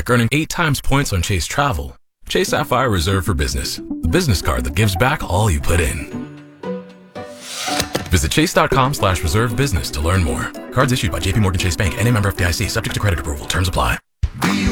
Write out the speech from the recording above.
like earning 8 times points on Chase Travel. Chase Sapphire Reserve for Business, the business card that gives back all you put in. Visit chase.com/reserve business to learn more. Cards issued by JPMorgan Chase Bank and a member FDIC, subject to credit approval. Terms apply.